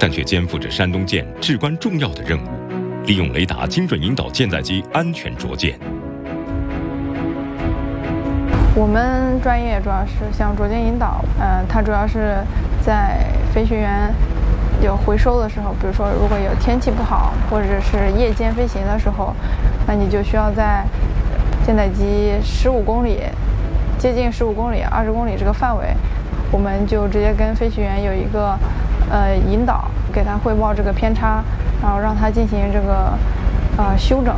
但却肩负着山东舰至关重要的任务，利用雷达精准引导舰载机安全着舰。 我们专业主要是像着舰引导，它主要是在飞行员有回收的时候，比如说如果有天气不好，或者是夜间飞行的时候，那你就需要在舰载机15公里，接近15公里、20公里这个范围，我们就直接跟飞行员有一个引导，给他汇报这个偏差，然后让他进行这个修整。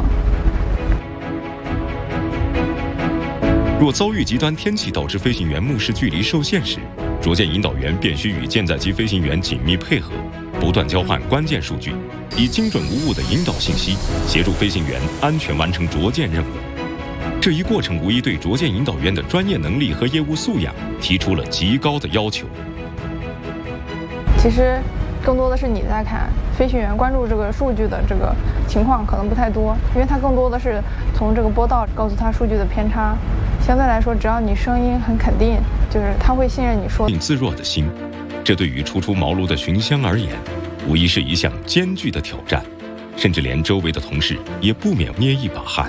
若遭遇极端天气导致飞行员目视距离受限时，着舰引导员便需与舰载机飞行员紧密配合，不断交换关键数据，以精准无误的引导信息，协助飞行员安全完成着舰任务。这一过程无疑对着舰引导员的专业能力和业务素养提出了极高的要求。 其实更多的是你在看，飞行员关注这个数据的这个情况可能不太多，因为他更多的是从这个波道告诉他数据的偏差。相对来说，只要你声音很肯定，就是他会信任你说。 自若的心，这对于初出茅庐的寻香而言，无疑是一项艰巨的挑战，甚至连周围的同事也不免捏一把汗。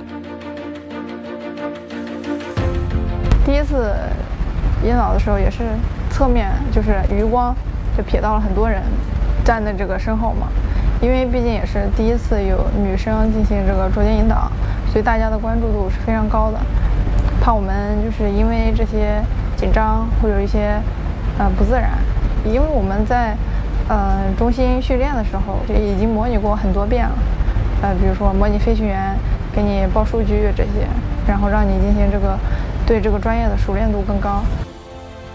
第一次引导的时候，也是侧面就是余光就瞥到了很多人站在这个身后嘛，因为毕竟也是第一次有女生进行这个着舰引导，所以大家的关注度是非常高的，怕我们就是因为这些紧张会有一些不自然，因为我们在中心训练的时候就已经模拟过很多遍了，比如说模拟飞行员给你报数据这些，然后让你进行这个对这个专业的熟练度更高。